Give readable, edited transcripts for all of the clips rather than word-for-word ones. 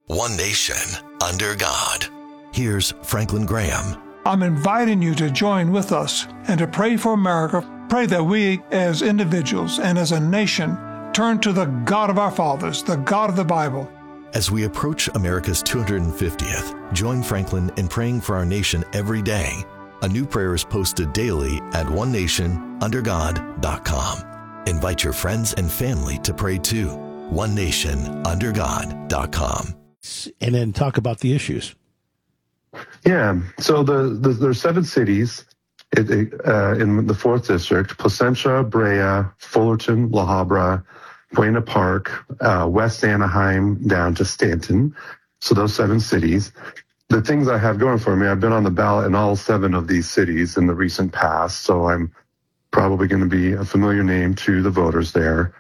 One nation, under God. Here's Franklin Graham. I'm inviting you to join with us and to pray for America. Pray that we as individuals and as a nation turn to the God of our fathers, the God of the Bible. As we approach America's 250th, join Franklin in praying for our nation every day. A new prayer is posted daily at onenationundergod.com. Invite your friends and family to pray too. onenationundergod.com. And then talk about the issues. Yeah, so there's 7 cities in the 4th District: Placentia, Brea, Fullerton, La Habra, Buena Park, West Anaheim, down to Stanton. So those 7 cities. The things I have going for me, I've been on the ballot in all 7 of these cities in the recent past, so I'm probably going to be a familiar name to the voters there.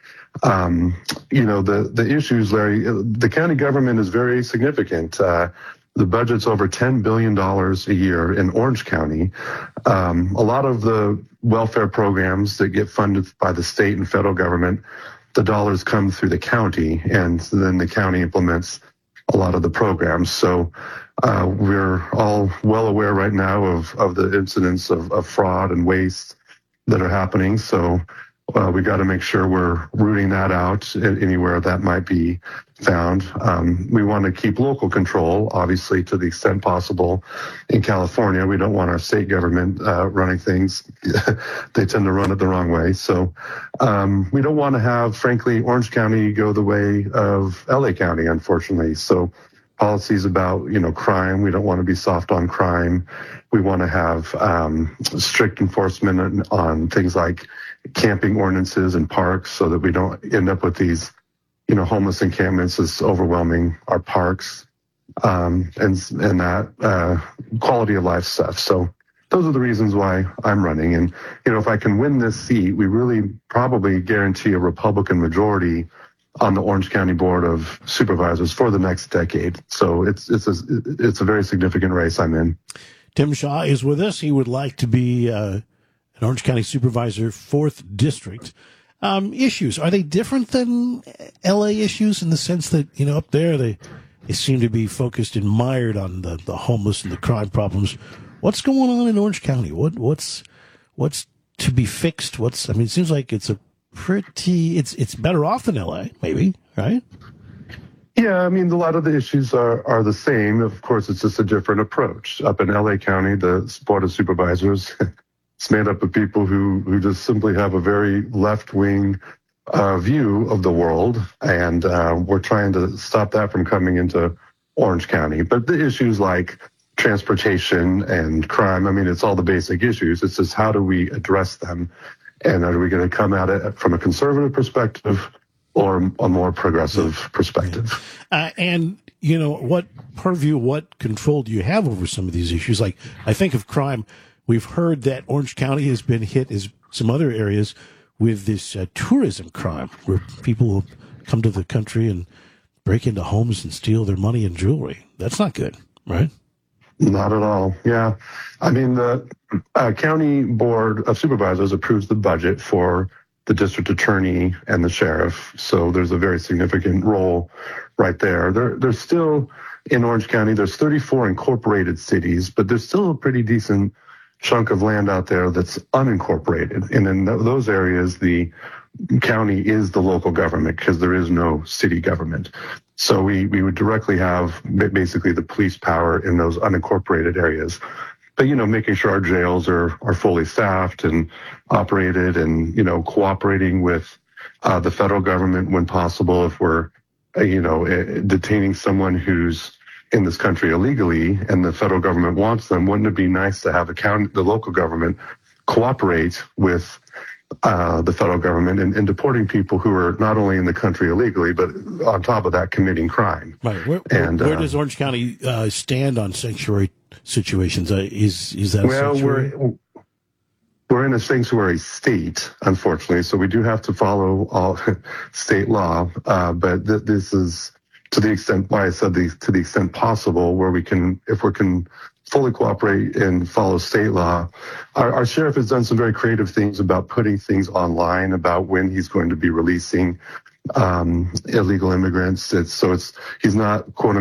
The issues, Larry, the county government is very significant. The budget's over $10 billion a year in Orange County. A lot of the welfare programs that get funded by the state and federal government, the dollars come through the county, and then the county implements a lot of the programs. So we're all well aware right now of the incidents of fraud and waste that are happening. So we got to make sure we're rooting that out anywhere that might be found. We want to keep local control, obviously, to the extent possible. In California, we don't want our state government running things. They tend to run it the wrong way. So we don't want to have, frankly, Orange County go the way of LA County, unfortunately. So policies about, crime, we don't want to be soft on crime. We want to have strict enforcement on things like camping ordinances in parks so that we don't end up with these, homeless encampments that's overwhelming our parks, and that quality of life stuff. So those are the reasons why I'm running. And, if I can win this seat, we really probably guarantee a Republican majority on the Orange County Board of Supervisors for the next decade. So it's a very significant race I'm in. Tim Shaw is with us. He would like to be an Orange County Supervisor, 4th District. Issues, are they different than L.A. issues in the sense that, up there they seem to be focused and mired on the homeless and the crime problems? What's going on in Orange County? What's to be fixed? It seems like it's it's better off than L.A., maybe, right? Yeah, a lot of the issues are the same. Of course, it's just a different approach. Up in L.A. County, the Board of Supervisors, it's made up of people who just simply have a very left-wing view of the world, and we're trying to stop that from coming into Orange County. But the issues like transportation and crime, it's all the basic issues. It's just how do we address them, and are we going to come at it from a conservative perspective or a more progressive perspective? And what purview, what control do you have over some of these issues? Like, I think of crime. We've heard that Orange County has been hit, as some other areas, with this tourism crime, where people will come to the country and break into homes and steal their money and jewelry. That's not good, right? Not at all. Yeah. The County Board of Supervisors approves the budget for the district attorney and the sheriff. So there's a very significant role right there. There's still, in Orange County, there's 34 incorporated cities, but there's still a pretty decent chunk of land out there that's unincorporated. And in those areas, the county is the local government because there is no city government. So we would directly have basically the police power in those unincorporated areas. But, making sure our jails are fully staffed and operated and, cooperating with the federal government when possible. If we're, detaining someone who's in this country illegally and the federal government wants them, wouldn't it be nice to have the local government cooperate with the federal government in deporting people who are not only in the country illegally, but on top of that, committing crime? Right. Where does Orange County stand on sanctuary situations? Is that a sanctuary? We're in a sanctuary state, unfortunately, so we do have to follow all state law. But this is, to the extent, why I said to the extent possible, where if we can fully cooperate and follow state law. Our sheriff has done some very creative things about putting things online about when he's going to be releasing illegal immigrants. He's not, quote